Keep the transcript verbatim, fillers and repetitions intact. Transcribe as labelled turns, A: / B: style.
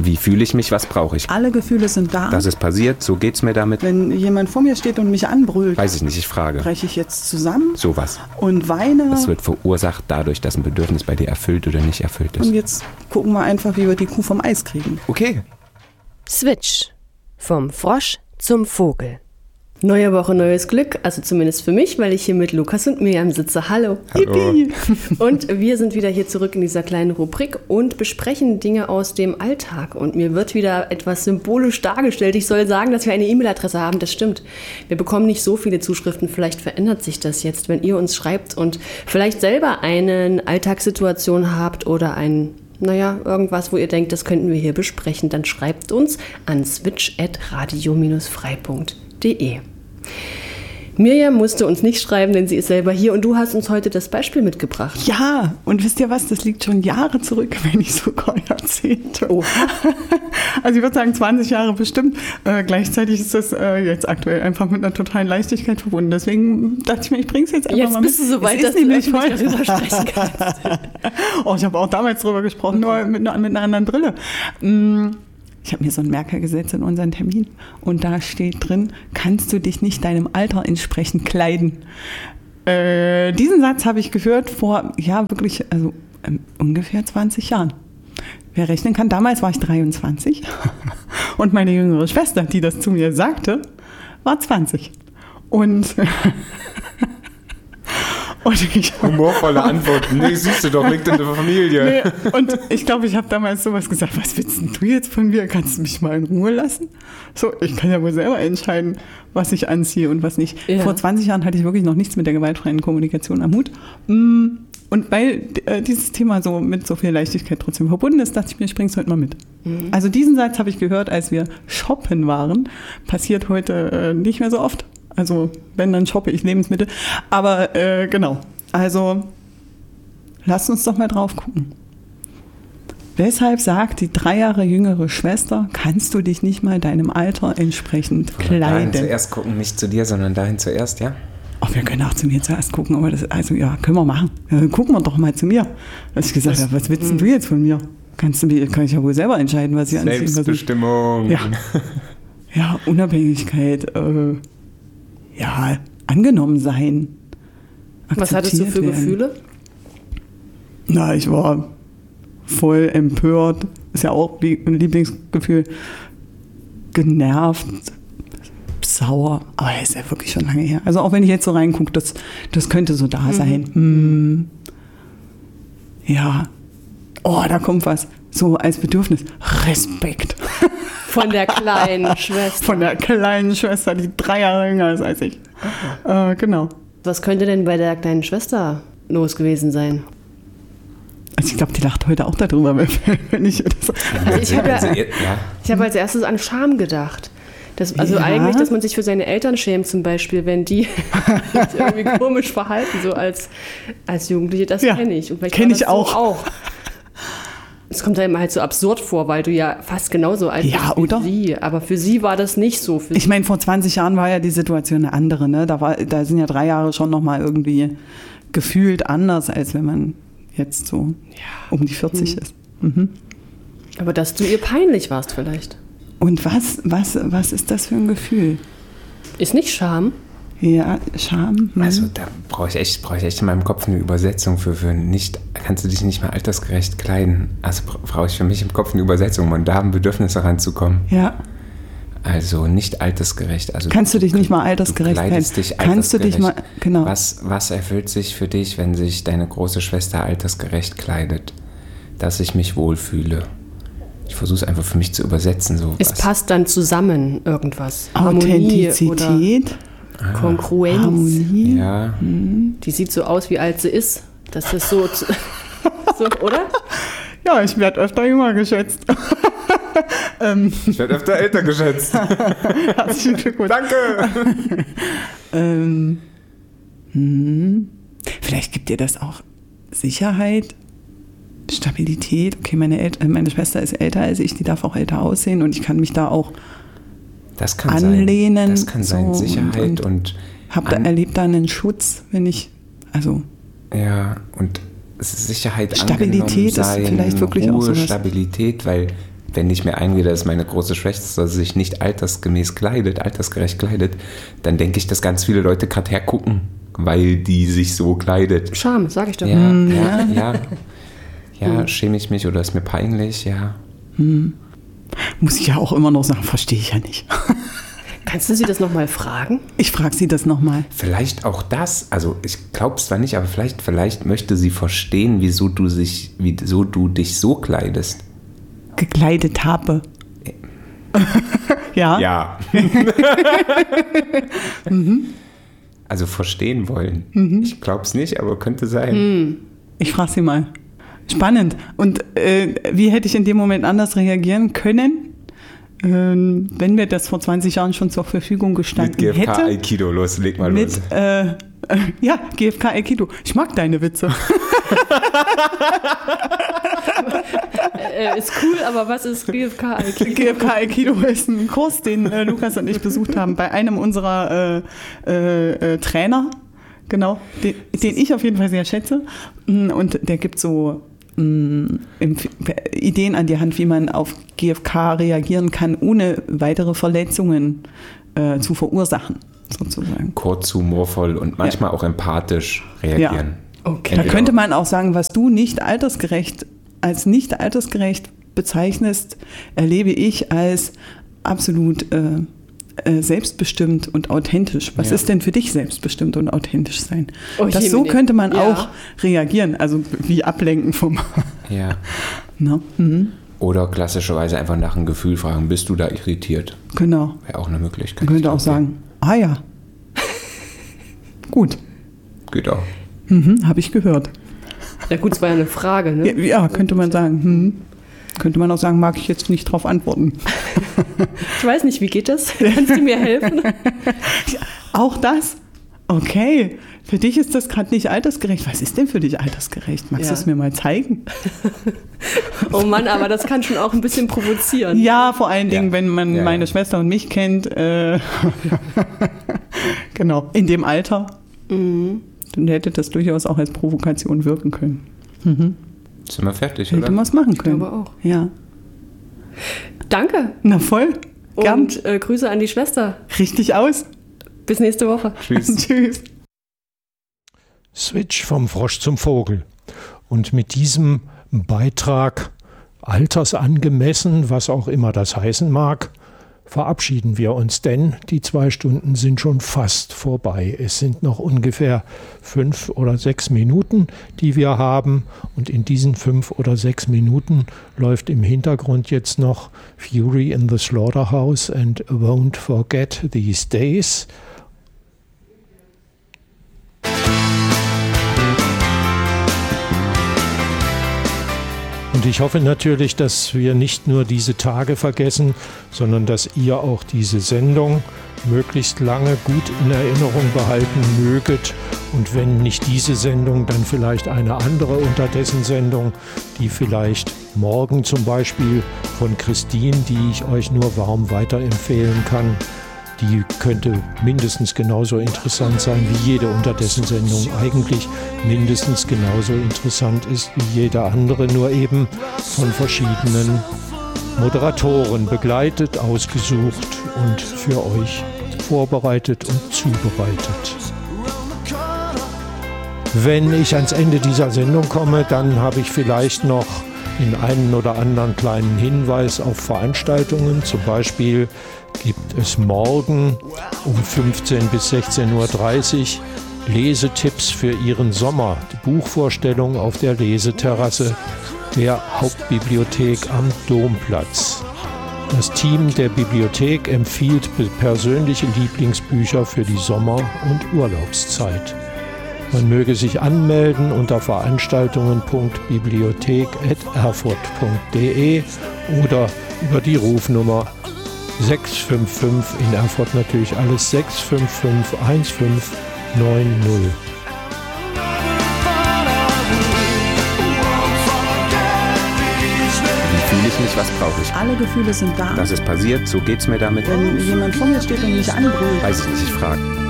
A: Wie fühle ich mich, was brauche ich?
B: Alle Gefühle sind da.
A: Das ist passiert, so geht's mir damit.
B: Wenn jemand vor mir steht und mich anbrüllt,
A: weiß ich nicht, ich frage.
B: breche ich jetzt zusammen
A: Sowas.
B: und weine.
A: Das wird verursacht dadurch, dass ein Bedürfnis bei dir erfüllt oder nicht erfüllt ist.
B: Und jetzt gucken wir einfach, wie wir die Kuh vom Eis kriegen.
A: Okay.
C: Switch. Vom Frosch zum Vogel.
D: Neue Woche, neues Glück, also zumindest für mich, weil ich hier mit Lukas und Miriam sitze. Hallo.
A: Hallo.
D: Und wir sind wieder hier zurück in dieser kleinen Rubrik und besprechen Dinge aus dem Alltag. Und mir wird wieder etwas symbolisch dargestellt. Ich soll sagen, dass wir eine E-Mail-Adresse haben, das stimmt. Wir bekommen nicht so viele Zuschriften, vielleicht verändert sich das jetzt, wenn ihr uns schreibt und vielleicht selber eine Alltagssituation habt oder ein... Naja, irgendwas, wo ihr denkt, das könnten wir hier besprechen, dann schreibt uns an switch at radio frei punkt de. Miriam musste uns nicht schreiben, denn sie ist selber hier und du hast uns heute das Beispiel mitgebracht.
B: Ja, und wisst ihr was, das liegt schon Jahre zurück, wenn nicht sogar Jahrzehnte.
D: Oh.
B: Also ich würde sagen zwanzig Jahre bestimmt. Äh, gleichzeitig ist das äh, jetzt aktuell einfach mit einer totalen Leichtigkeit verbunden. Deswegen dachte ich mir, ich bringe es jetzt einfach
D: jetzt
B: mal mit.
D: Jetzt bist du so weit, dass du nicht darüber sprechen kannst.
B: Oh, ich habe auch damals drüber gesprochen, nur mit, einer- mit einer anderen Brille. Mm. Ich habe mir so einen Merker gesetzt in unseren Termin und da steht drin, kannst du dich nicht deinem Alter entsprechend kleiden? Äh, diesen Satz habe ich gehört vor, ja wirklich, also ähm, ungefähr zwanzig Jahren. Wer rechnen kann, damals war ich dreiundzwanzig und meine jüngere Schwester, die das zu mir sagte, war zwanzig. Und... Und ich,
A: Humorvolle Antwort. Nee, siehst du doch, liegt in der Familie.
B: nee, und ich glaube, ich habe damals sowas gesagt, was willst denn du jetzt von mir? Kannst du mich mal in Ruhe lassen? So, ich kann ja wohl selber entscheiden, was ich anziehe und was nicht.
D: Ja.
B: Vor zwanzig Jahren hatte ich wirklich noch nichts mit der gewaltfreien Kommunikation am Hut. Und weil äh, dieses Thema so mit so viel Leichtigkeit trotzdem verbunden ist, dachte ich mir, ich bringe es heute mal mit. Mhm. Also diesen Satz habe ich gehört, als wir shoppen waren. Passiert heute äh, nicht mehr so oft. Also wenn, dann shoppe ich Lebensmittel. Aber äh, genau, also lasst uns doch mal drauf gucken. Weshalb sagt die drei Jahre jüngere Schwester, kannst du dich nicht mal deinem Alter entsprechend
A: Dahin
B: kleiden?
A: zuerst gucken, nicht zu dir, sondern dahin zuerst, ja?
B: Oh, wir können auch zu mir zuerst gucken, aber das, also ja, können wir machen. Ja, gucken wir doch mal zu mir. Als ich gesagt habe, was willst denn du jetzt von mir? Kannst du mir, kann ich ja wohl selber entscheiden, was ich anziehe.
A: Selbstbestimmung.
B: Ja. Ja, Unabhängigkeit, äh, ja, angenommen sein.
D: Was hattest du für
B: werden.
D: Gefühle?
B: Na, ich war voll empört. Ist ja auch ein Lieblingsgefühl. Genervt, sauer. Aber das ist ja wirklich schon lange her. Also auch wenn ich jetzt so reingucke, das, das könnte so da
D: Mhm.
B: sein. Hm. Ja. Oh, da kommt was. So als Bedürfnis. Respekt.
D: Von der kleinen Schwester.
B: Von der kleinen Schwester, die drei Jahre jünger ist als ich. Äh, genau.
D: Was könnte denn bei der kleinen Schwester los gewesen sein?
B: Also ich glaube, die lacht heute auch darüber, wenn ich das...
D: Also ich habe ja,
A: Also, ja.
D: ich habe als erstes an Scham gedacht. Das, also
B: Ja.
D: eigentlich, dass man sich für seine Eltern schämt zum Beispiel, wenn die sich irgendwie komisch verhalten, so als, als Jugendliche, das
B: Ja,
D: kenne ich. Und vielleicht
B: kenn
D: war das
B: ich auch.
D: So auch. Es kommt einem halt so absurd vor, weil du ja fast genauso alt
B: Ja,
D: bist wie
B: oder?
D: sie. Aber für sie war das nicht so. Für
B: Ich meine, vor zwanzig Jahren war ja die Situation eine andere. Ne? Da, war, da sind ja drei Jahre schon nochmal irgendwie gefühlt anders, als wenn man jetzt so um die vierzig
D: Hm.
B: ist. Mhm.
D: Aber dass du ihr peinlich warst vielleicht.
B: Und was, was, was ist das für ein Gefühl?
D: Ist nicht Scham?
B: Ja, Scham. Hm.
A: Also da brauche ich echt, brauche ich echt in meinem Kopf eine Übersetzung für, für nicht, kannst du dich nicht mehr altersgerecht kleiden. Also brauche ich für mich im Kopf eine Übersetzung, um da ein Bedürfnis heranzukommen.
B: Ja.
A: Also nicht altersgerecht. Also
B: Kannst du dich nicht mal altersgerecht
A: du kleidest
B: kleiden?
A: dich
B: Kannst du dich mal,
A: altersgerecht.
B: genau.
A: Was, was erfüllt sich für dich, wenn sich deine große Schwester altersgerecht kleidet? Dass ich mich wohlfühle. Ich versuche es einfach für mich zu übersetzen. So
D: Es
A: was.
D: passt dann zusammen irgendwas. Harmonie oder
B: Authentizität,
D: Kongruenz.
B: Harmonie.
A: Ja,
D: Die sieht so aus, wie alt sie ist. Das ist so, so oder?
B: Ja, ich werde öfter jünger geschätzt. ähm,
A: ich werde öfter älter geschätzt.
B: herzlichen Glückwunsch.
A: Danke!
B: ähm, hm. Vielleicht gibt dir das auch Sicherheit, Stabilität. Okay, meine, El- meine Schwester ist älter als ich, die darf auch älter aussehen und ich kann mich da auch
A: Das kann
B: anlehnen.
A: sein. Das kann sein.
B: so,
A: Sicherheit
B: und,
A: und,
B: und hab da,
A: an-
B: erlebt da einen Schutz, wenn ich, also
A: ja, und Sicherheit,
B: Stabilität
A: angenommen sein,
B: ist vielleicht wirklich
A: Ruhe,
B: auch sowas.
A: Stabilität, weil wenn ich mir einrede, dass meine große Schwester sich nicht altersgemäß kleidet, altersgerecht kleidet, dann denke ich, dass ganz viele Leute gerade hergucken, weil die sich so kleidet.
D: Scham, sag ich doch.
A: Ja, mm, ja, ja. Ja, hm. schäme ich mich oder ist mir peinlich, ja.
B: Hm. Muss ich ja auch immer noch sagen, verstehe ich ja nicht.
D: Kannst du sie das nochmal fragen?
B: Ich frage sie das nochmal.
A: Vielleicht auch das, also ich glaube es zwar nicht, aber vielleicht, vielleicht möchte sie verstehen, wieso du, sich, wieso du dich so kleidest.
B: Gekleidet habe. Ja?
A: Ja.
B: mhm.
A: Also verstehen wollen.
B: Mhm.
A: Ich glaube es nicht, aber könnte sein.
B: Mhm. Ich frage sie mal. Spannend. Und äh, wie hätte ich in dem Moment anders reagieren können, äh, wenn mir das vor zwanzig Jahren schon zur Verfügung gestanden hätte?
A: Mit G F K Aikido, los, leg mal
B: mit,
A: los.
B: Äh, äh, ja, G F K Aikido. Ich mag deine Witze.
D: äh, ist cool, aber was ist G F K Aikido?
B: G F K Aikido ist ein Kurs, den äh, Lukas und ich besucht haben bei einem unserer äh, äh, äh, Trainer. Genau, den, den ich auf jeden Fall sehr schätze. Und der gibt so mh, Ideen an die Hand, wie man auf G F K reagieren kann, ohne weitere Verletzungen äh, zu verursachen, sozusagen.
A: Kurz, humorvoll und manchmal ja. auch empathisch reagieren.
B: Ja. Okay. Da könnte man auch sagen, was du nicht altersgerecht, als nicht altersgerecht bezeichnest, erlebe ich als absolut äh, selbstbestimmt und authentisch. Was ja. ist denn für dich selbstbestimmt und authentisch sein? Oh, das so könnte man ja. auch reagieren, also wie ablenken vom...
A: Ja.
B: No? Mhm.
A: Oder klassischerweise einfach nach einem Gefühl fragen, bist du da irritiert?
B: Genau.
A: Wäre auch eine Möglichkeit.
B: Man könnte auch sagen, ah ja. Gut.
A: Geht auch.
B: Mhm, habe ich gehört.
D: Ja gut, es war ja eine Frage, ne?
B: Ja, ja könnte man sagen. Hm. Könnte man auch sagen, mag ich jetzt nicht drauf antworten.
D: Ich weiß nicht, wie geht das? Kannst du mir helfen?
B: Auch das? Okay. Für dich ist das gerade nicht altersgerecht. Was ist denn für dich altersgerecht? Magst ja. du es mir mal zeigen?
D: Oh Mann, aber das kann schon auch ein bisschen provozieren.
B: Ja, vor allen Dingen,
A: ja.
B: wenn man ja, meine ja. Schwester und mich kennt. Äh, genau, in dem Alter. Mhm. Dann hätte das durchaus auch als Provokation wirken können. Mhm.
A: Sind wir fertig,
B: Hätte
A: oder?
B: Hätte man es machen können.
D: Ich glaube auch.
B: Ja.
D: Danke.
B: Na voll. Gern.
D: Und äh, Grüße an die Schwester.
B: Richtig aus.
D: Bis nächste Woche.
A: Tschüss.
B: Tschüss.
E: Switch vom Frosch zum Vogel. Und mit diesem Beitrag, altersangemessen, was auch immer das heißen mag, verabschieden wir uns, denn die zwei Stunden sind schon fast vorbei. Es sind noch ungefähr fünf oder sechs Minuten, die wir haben. Und in diesen fünf oder sechs Minuten läuft im Hintergrund jetzt noch Fury in the Slaughterhouse and Won't Forget These Days. Und ich hoffe natürlich, dass wir nicht nur diese Tage vergessen, sondern dass ihr auch diese Sendung möglichst lange gut in Erinnerung behalten möget. Und wenn nicht diese Sendung, dann vielleicht eine andere unterdessen Sendung, die vielleicht morgen zum Beispiel von Christine, die ich euch nur warm weiterempfehlen kann, die könnte mindestens genauso interessant sein wie jede unterdessen Sendung. Eigentlich mindestens genauso interessant ist wie jede andere, nur eben von verschiedenen Moderatoren begleitet, ausgesucht und für euch vorbereitet und zubereitet. Wenn ich ans Ende dieser Sendung komme, dann habe ich vielleicht noch den einen oder anderen kleinen Hinweis auf Veranstaltungen. Zum Beispiel gibt es morgen um fünfzehn bis sechzehn Uhr dreißig Lesetipps für Ihren Sommer. Die Buchvorstellung auf der Leseterrasse der Hauptbibliothek am Domplatz. Das Team der Bibliothek empfiehlt persönliche Lieblingsbücher für die Sommer- und Urlaubszeit. Man möge sich anmelden unter veranstaltungen punkt bibliothek at erfurt punkt de oder über die Rufnummer sechs fünf fünf, in Erfurt natürlich alles sechs fünf fünf eins fünf neun null.
A: Wie fühle ich mich, was brauche ich?
B: Alle Gefühle sind da.
A: Das ist passiert, so geht's mir damit.
B: Wenn jemand vor mir steht und mich anbrüllt.
A: Weiß ich nicht, ich frage.